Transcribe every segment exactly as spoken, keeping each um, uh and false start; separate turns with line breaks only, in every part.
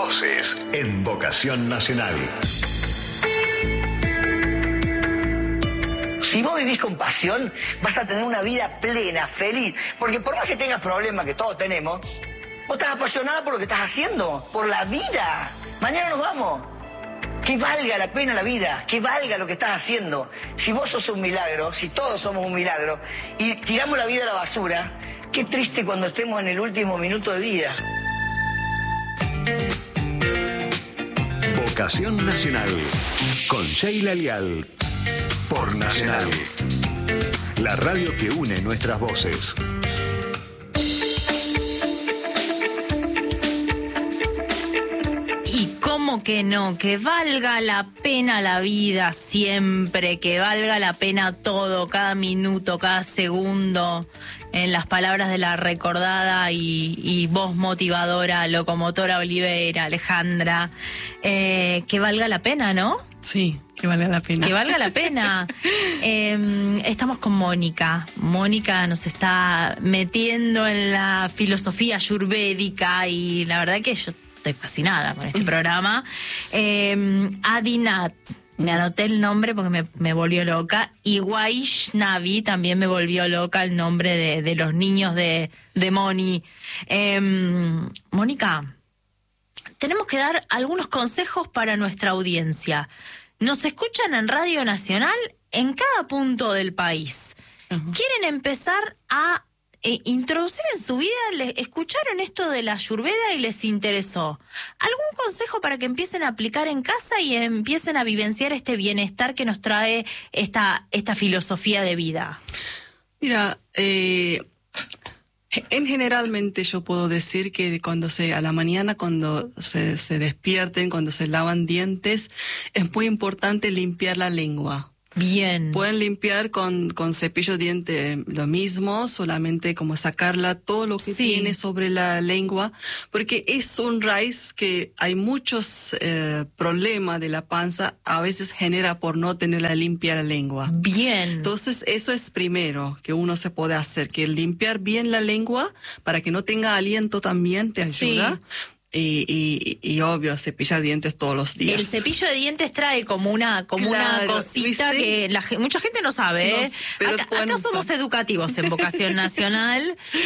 Voces en Vocación Nacional.
Si vos vivís con pasión, vas a tener una vida plena, feliz. Porque por más que tengas problemas, que todos tenemos, vos estás apasionada por lo que estás haciendo, por la vida. Mañana nos vamos. Que valga la pena la vida, que valga lo que estás haciendo. Si vos sos un milagro, si todos somos un milagro, y tiramos la vida a la basura, qué triste cuando estemos en el último minuto de vida.
Vocación Nacional, con Sheila Leal, por Nacional, la radio que une nuestras voces.
¿Cómo que no? Que valga la pena la vida siempre, que valga la pena todo, cada minuto, cada segundo, en las palabras de la recordada y, y voz motivadora, locomotora Oliveira, Alejandra, eh, que valga la pena, ¿no?
Sí, que valga la pena.
Que valga la pena. eh, estamos con Mónica. Mónica nos está metiendo en la filosofía ayurvédica y la verdad que yo estoy fascinada con este programa. Eh, Adinat, me anoté el nombre porque me, me volvió loca. Y Vaishnavi también me volvió loca el nombre de, de los niños de, de Moni. Eh, Mónica, tenemos que dar algunos consejos para nuestra audiencia. Nos escuchan en Radio Nacional en cada punto del país. Uh-huh. Quieren empezar a Eh, introducir en su vida, le, escucharon esto de la ayurveda y les interesó. ¿Algún consejo para que empiecen a aplicar en casa y empiecen a vivenciar este bienestar que nos trae esta, esta filosofía de vida?
Mira, eh, en generalmente yo puedo decir que cuando se a la mañana, cuando se, se despierten, cuando se lavan dientes, es muy importante limpiar la lengua.
Bien.
Pueden limpiar con, con cepillo de diente lo mismo, solamente como sacarla todo lo que
sí.
tiene sobre la lengua, porque es un raíz que hay muchos eh, problemas de la panza, a veces genera por no tenerla limpia la lengua.
Bien.
Entonces eso es primero que uno se puede hacer, que limpiar bien la lengua para que no tenga aliento también te ayuda. Sí. Y, y, y obvio, cepillar dientes todos los días.
El cepillo de dientes trae como una como claro, una cosita, ¿viste? Que la, mucha gente no sabe. ¿eh? No, pero acá, acá somos educativos en Vocación Nacional.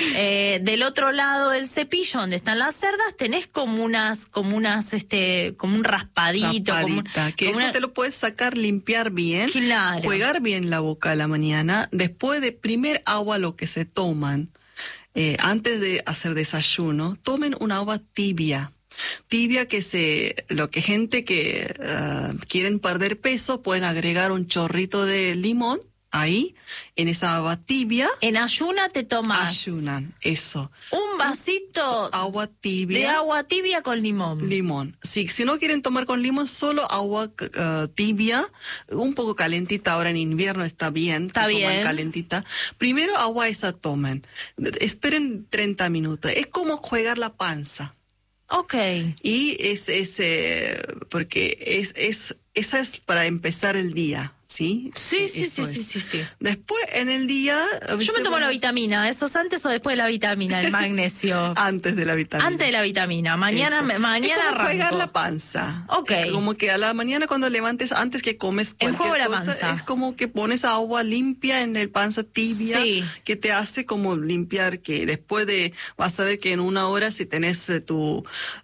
Eh, del otro lado del cepillo, donde están las cerdas, tenés como unas, como unas, este, como un raspadito.
Raspadita,
como,
que
como
eso
una...
te lo puedes sacar, limpiar bien,
claro.
Jugar bien la boca a la mañana, después de primer agua lo que se toman. Eh, antes de hacer desayuno, tomen una agua tibia. Tibia que se, lo que gente que uh, quieren perder peso pueden agregar un chorrito de limón ahí, en esa agua tibia.
En ayuna te tomas.
Ayunan, eso.
Un vasito
agua tibia.
De agua tibia con limón.
Limón. Sí, si no quieren tomar con limón, solo agua uh, tibia, un poco calentita. Ahora en invierno está bien.
Está bien.
Toman calentita. Primero agua esa tomen. Esperen treinta minutos. Es como jugar la panza.
Ok.
Y es, es eh, porque es, es, esa es para empezar el día. ¿Sí?
Sí, sí, sí, sí, sí, sí.
Después, en el día...
Yo me tomo bueno, la vitamina. ¿Eso es antes o después de la vitamina, el magnesio?
Antes de la vitamina.
Antes de la vitamina. Mañana, me, mañana
es como
arranco.
jugar la panza.
Ok.
Como que a la mañana cuando levantes, antes que comes cualquier
la
cosa,
panza.
Es como que pones agua limpia en el panza tibia,
sí.
Que te hace como limpiar, que después de... Vas a ver que en una hora, si tenés eh, tu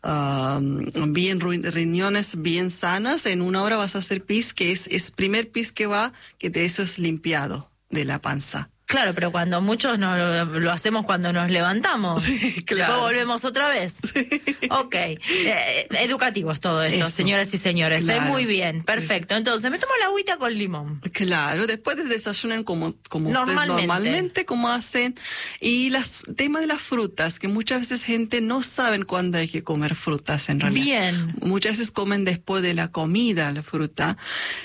uh, bien riñones bien sanas, en una hora vas a hacer pis, que es, es primer pis que va... que de eso es limpiado de la panza.
Claro, pero cuando muchos no, lo hacemos cuando nos levantamos.
Sí, claro.
Después volvemos otra vez. Sí. Ok. Eh, educativo es todo esto, eso. Señoras y señores. Claro. Eh, muy bien, perfecto. Entonces, me tomo la agüita con limón.
Claro, después de desayunar como, como
normalmente.
ustedes normalmente, como hacen. Y las tema de las frutas, que muchas veces gente no saben cuándo hay que comer frutas en realidad.
Bien.
Muchas veces comen después de la comida la fruta.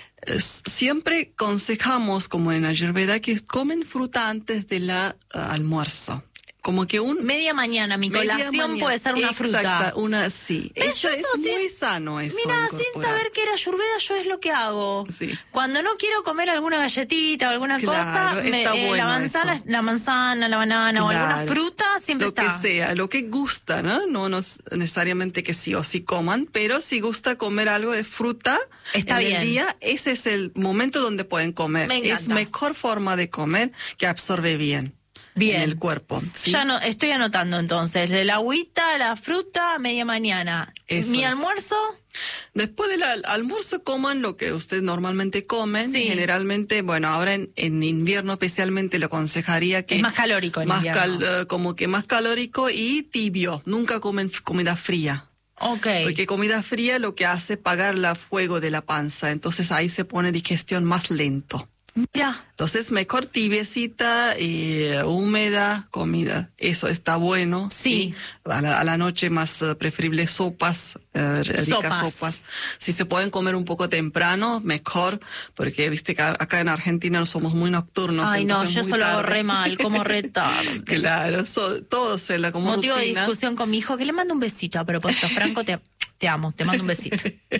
Siempre aconsejamos, como en Ayurveda, que comen fruta antes del uh, almuerzo. Como que un...
Media mañana, mi
media
colación
mañana.
puede ser una
Exacta,
fruta.
una, sí.
¿Ves?
Eso
Yo
es
eso sin-
muy sano eso.
Mira, sin
incorporar.
saber que era Ayurveda, yo es lo que hago.
Sí.
Cuando no quiero comer alguna galletita o alguna
Claro,
cosa, me-
está
eh,
bueno
la manzana,
eso.
la manzana, la banana o alguna
Claro.
fruta siempre
Lo
está.
que sea, lo que gusta, ¿no? No nos- necesariamente que sí o sí coman, pero si gusta comer algo de fruta
Está
en
bien.
el día, ese es el momento donde pueden comer.
Me
Es
encanta.
mejor forma de comer que absorbe bien,
Bien.
en el cuerpo. ¿sí?
Ya no, estoy anotando entonces. De la agüita, la fruta, media mañana.
Eso
Mi
es.
almuerzo,
Después del al- almuerzo coman lo que ustedes normalmente comen.
Sí.
Generalmente, bueno, ahora en, en invierno especialmente lo aconsejaría que...
Es más calórico en
más
invierno.
cal- eh, como que más calórico y tibio. Nunca comen f- comida fría.
ok.
Porque comida fría lo que hace es pagar el fuego de la panza. Entonces ahí se pone digestión más lento.
Ya.
Entonces mejor tibiecita, eh, húmeda, comida. Eso está bueno.
Sí.
A la, a la noche más eh, preferible sopas, eh, ricas
Sopas.
sopas. Si se pueden comer un poco temprano, mejor. Porque viste que acá en Argentina somos muy nocturnos.
Ay, no,
entonces
yo
muy
eso lo hago
tarde.
re mal, como re tarde.
Claro, so- todos se la como
Motivo de
rutina.
discusión con mi hijo, que le mando un besito a propósito. Franco, te, te amo, te mando un besito.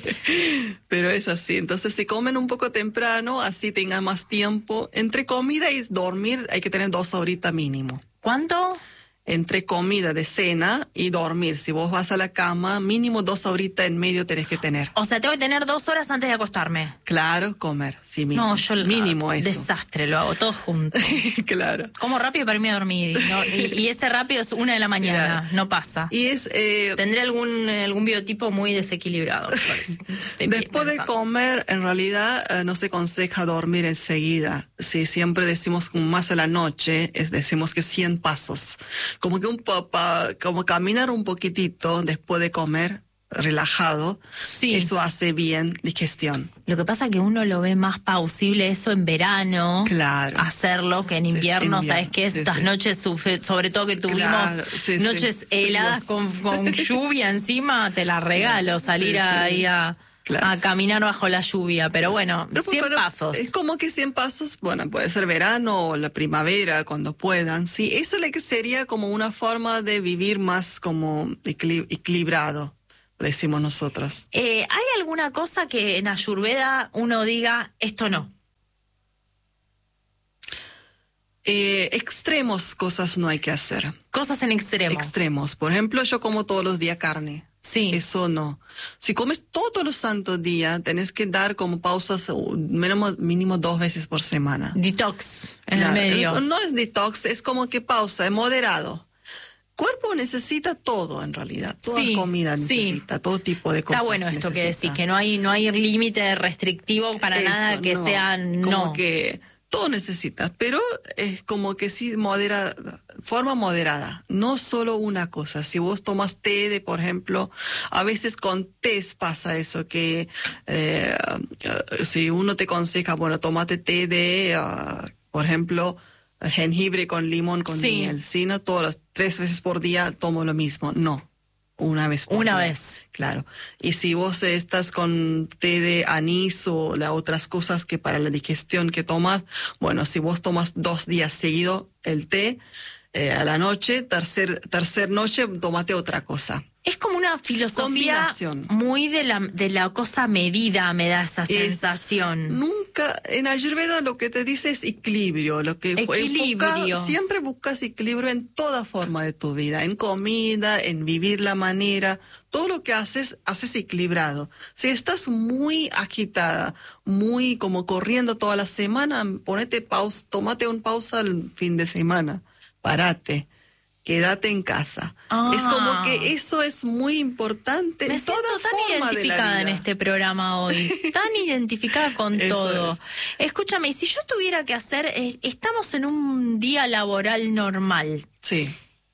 Pero es así. Entonces, si comen un poco temprano, así tengan más tiempo. Entre comida y dormir hay que tener dos horitas mínimo.
¿Cuánto?
Entre comida de cena y dormir. Si vos vas a la cama, mínimo dos horitas en medio tenés que tener.
O sea, tengo que tener dos horas antes de acostarme.
Claro, comer. Sí, mínimo.
No, yo lo-
mínimo eso.
desastre, lo hago todo junto.
Claro.
Como rápido para irme a dormir. ¿no? Y, y ese rápido es una de la mañana,
Claro.
no pasa.
Y es... eh,
Tendré algún, algún biotipo muy desequilibrado. por eso. Estoy
Después de
pensando.
comer, en realidad eh, no se aconseja dormir enseguida. Si siempre decimos como más a la noche, es, decimos que cien pasos. Como que un pa- pa- como caminar un poquitito después de comer, relajado.
Sí.
Eso hace bien digestión.
Lo que pasa es que uno lo ve más pausible eso en verano.
Claro.
Hacerlo que en
Sí,
invierno,
invierno,
¿sabes qué?
sí,
Estas
sí.
noches, sub- sobre todo que tuvimos
Claro, sí, sí.
noches heladas con,
Fríos.
con lluvia encima, te la regalo, salir
Sí, sí.
ahí a,
Claro.
a caminar bajo la lluvia. Pero bueno,
Pero,
cien
pero,
pasos.
Es como que cien pasos, bueno, puede ser verano o la primavera, cuando puedan. Sí, eso le que sería como una forma de vivir más como equili- equilibrado, decimos nosotros.
Eh, ¿Hay alguna cosa que en Ayurveda uno diga, esto no?
Eh, extremos cosas no hay que hacer.
Cosas en extremo.
Extremos. Por ejemplo, yo como todos los días carne.
Sí.
Eso no. Si comes todos los santos días, tenés que dar como pausas uh, mínimo, mínimo dos veces por semana.
Detox en
Claro,
el medio.
No es detox, es como que pausa, es moderado. Cuerpo necesita todo en realidad, toda
Sí,
comida
sí.
necesita, todo tipo de cosas.
Está bueno esto que
necesita.
decís, que no hay no hay límite restrictivo para
Eso,
nada que
no.
sea
Como
no.
que todo necesitas, pero es como que sí modera, forma moderada, no solo una cosa. Si vos tomas té de, por ejemplo, a veces con té pasa eso, que eh, uh, si uno te aconseja, bueno, tomate té de, uh, por ejemplo, jengibre con limón, con
Sí.
miel, si no todas las tres veces por día tomo lo mismo, no. Una vez por
Una
día.
vez.
Claro. Y si vos estás con té de anís o las otras cosas que para la digestión que tomas, bueno, si vos tomas dos días seguido el té, eh, a la noche, tercer, tercer noche, tómate otra cosa.
Es como una filosofía
Combinación.
muy de la de la cosa medida, me da esa
Es-
sensación.
Nunca, en Ayurveda lo que te dice es equilibrio, lo que fue
Equilibrio.
enfoca- siempre buscas equilibrio en toda forma de tu vida, en comida, en vivir la manera, todo lo que haces, haces equilibrado. Si estás muy agitada, muy como corriendo toda la semana, ponete pausa, tómate un pausa el fin de semana, parate. Quédate en casa.
Ah.
Es como que eso es muy importante
Me
en
siento
toda
tan
forma de la
identificada en
vida.
este programa hoy, tan identificada con
Eso
todo.
es.
Escúchame, y si yo tuviera que hacer, eh, estamos en un día laboral normal
Sí.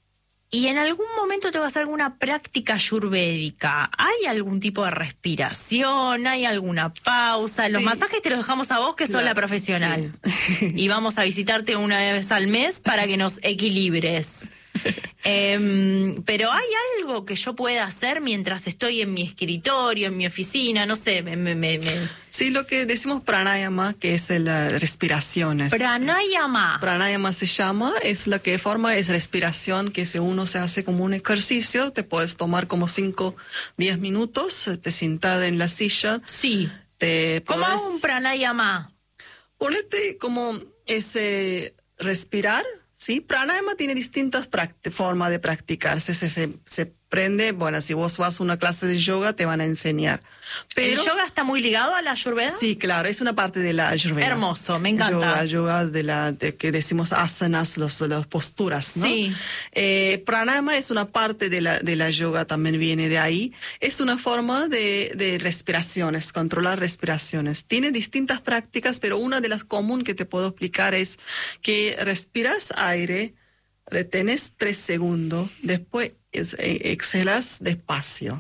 y en algún momento tengo que hacer alguna práctica ayurvédica, ¿hay algún tipo de respiración? ¿Hay alguna pausa? Los
Sí.
masajes te los dejamos a vos, que sos
Claro,
la profesional.
sí.
Y vamos a visitarte una vez al mes para que nos equilibres. Eh, pero hay algo que yo pueda hacer mientras estoy en mi escritorio, en mi oficina, no sé, me... me, me...
Sí, lo que decimos pranayama, que es las respiraciones.
Pranayama.
Pranayama se llama, es la que forma, es respiración, que si uno se hace como un ejercicio, te puedes tomar como cinco, diez minutos, te sentada en la silla.
Sí.
Te
¿Cómo
podés-
hago un pranayama?
Ponete como ese respirar, ¿sí? Pranayama tiene distintas práct- formas de practicarse. Se, se, se prende, bueno, si vos vas a una clase de yoga te van a enseñar. Pero,
¿El yoga está muy ligado a la Ayurveda?
sí, claro, es una parte de la Ayurveda.
Hermoso, me encanta.
Yoga, yoga de la de que decimos asanas, los, las posturas, ¿no?
Sí.
Eh, pranayama es una parte de la de la yoga, también viene de ahí. Es una forma de, de respiraciones, controlar respiraciones. Tiene distintas prácticas, pero una de las comunes que te puedo explicar es que respiras aire, retenes tres segundos, después es- eh, exhalas despacio.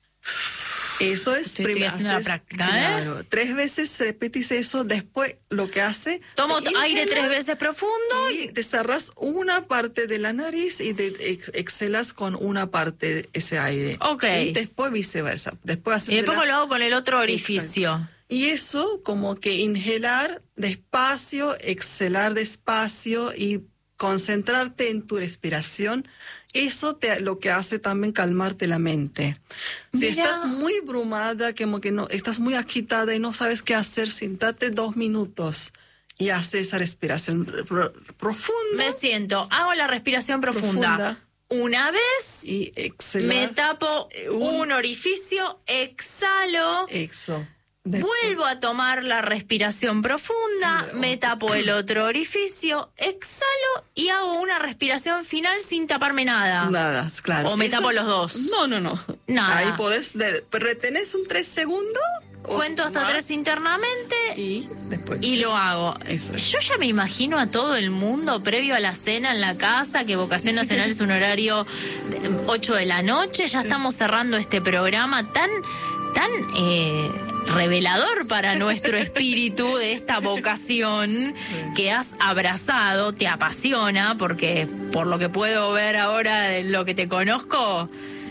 Eso es
Estoy- estoy
prim-
haciendo la
haces-
práctica, ¿eh?
Claro, tres veces repetís eso, después lo que hace...
Tomo
se
aire
inhala
tres veces profundo
y te cerras una parte de la nariz y te ex- exhalas con una parte de ese aire.
Ok.
Y después viceversa. Después haces
y después
de la-
lo hago con el otro orificio.
Exacto. Y eso como que inhalar despacio, exhalar despacio y concentrarte en tu respiración, eso te, lo que hace también calmarte la mente. Si
Mira.
estás muy brumada, como que no, estás muy agitada y no sabes qué hacer, siéntate dos minutos y haz esa respiración pro- profunda
Me siento, hago la respiración profunda.
Profunda.
Una vez,
y exhalar.
me tapo
Eh, un-
un orificio, exhalo.
Eso. Después-
Vuelvo a tomar la respiración profunda,
Claro.
me tapo el otro orificio, exhalo y hago una respiración final sin taparme nada.
Nada, claro.
¿O me
Eso-
tapo los dos?
No, no, no.
Nada.
Ahí podés, de- retenés un tres segundos. o
Cuento hasta
más,
tres internamente
Y después.
y lo hago.
Eso es.
Yo ya me imagino a todo el mundo previo a la cena en la casa, que Vocación Nacional es un horario de ocho de la noche, ya estamos cerrando este programa tan, tan eh, revelador para nuestro espíritu de esta vocación que has abrazado, te apasiona, porque por lo que puedo ver ahora de lo que te conozco,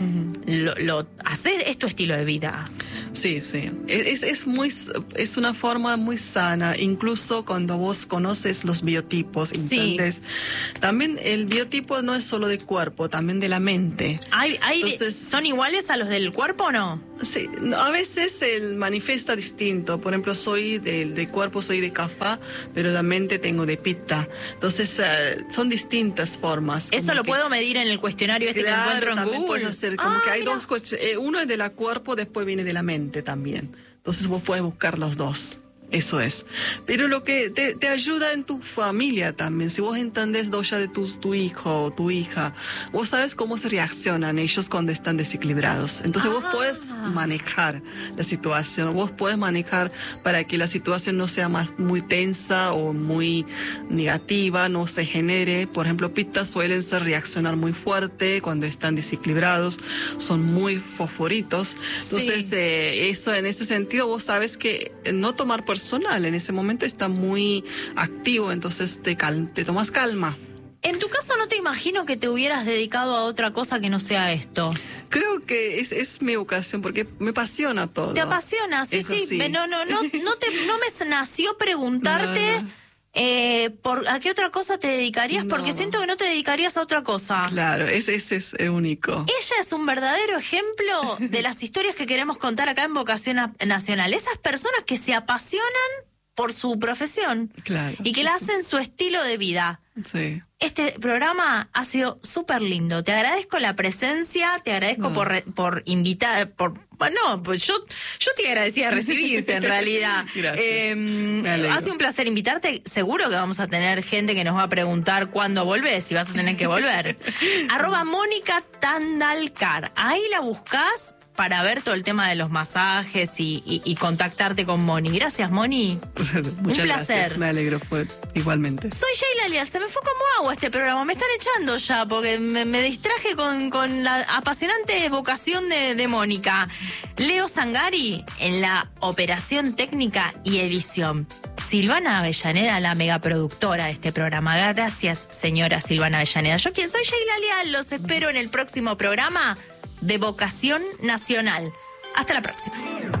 lo, lo haces, es tu estilo de vida.
Sí, sí. Es, es, muy, es una forma muy sana, incluso cuando vos conoces los biotipos,
Sí.
¿entendés? También el biotipo no es solo de cuerpo, también de la mente.
¿Hay, hay,
Entonces-
¿Son iguales a los del cuerpo o no?
Sí, no, a veces él manifiesta distinto. Por ejemplo, soy del de cuerpo, soy de Kapha, pero la mente tengo de Pitta. Entonces, eh, son distintas formas.
Eso
como
lo
que-
puedo medir en el cuestionario este
Claro,
que encuentro en
también
Google.
puedes hacer como
Ah,
que hay
mira.
dos cuestiones. Eh, uno es de la cuerpo, después viene de la mente también. Entonces vos puedes buscar los dos. Eso es. Pero lo que te, te ayuda en tu familia también. Si vos entendés dosha de tu, tu hijo o tu hija, vos sabes cómo se reaccionan ellos cuando están desequilibrados. Entonces vos
Ah.
puedes manejar la situación. Vos puedes manejar para que la situación no sea más muy tensa o muy negativa, no se genere. Por ejemplo, Pitta suelen ser reaccionar muy fuerte cuando están desequilibrados. Son muy fosforitos. Entonces,
Sí.
eh, eso en ese sentido vos sabes que no tomar personal en ese momento está muy activo, entonces te, cal te tomas calma.
En tu caso no te imagino que te hubieras dedicado a otra cosa que no sea esto.
Creo que es, es mi vocación porque me apasiona todo.
¿Te apasiona? Sí,
Eso
sí.
sí.
Me- No, no, no, no, te, no me nació preguntarte
No, no.
eh, por a qué otra cosa te dedicarías,
No.
porque siento que no te dedicarías a otra cosa.
Claro, ese, ese es el único.
Ella es un verdadero ejemplo de las historias que queremos contar acá en Vocación A- Nacional. Esas personas que se apasionan por su profesión
Claro.
y que la hacen su estilo de vida.
Sí.
Este programa ha sido súper lindo. Te agradezco la presencia, te agradezco
No.
por, re- por invitar, por, bueno, pues yo, yo te agradecía de recibirte en realidad.
Gracias.
Eh,
Me alegro.
ha sido un placer invitarte. Seguro que vamos a tener gente que nos va a preguntar cuándo volvés y vas a tener que volver. Arroba Mónica Tandalcar. Ahí la buscás para ver todo el tema de los masajes y, y- y contactarte con Moni. Gracias, Moni.
Muchas
placer.
gracias. Me alegro, fue igualmente.
Soy Sheila Lial, se me fue como agua este programa, me están echando ya porque me, me distraje con, con la apasionante vocación de, de Mónica. Leo Zangari en la operación técnica y edición. Silvana Avellaneda, la megaproductora de este programa. Gracias, señora Silvana Avellaneda. Yo quien soy, Sheila Leal, los espero en el próximo programa de Vocación Nacional. Hasta la próxima.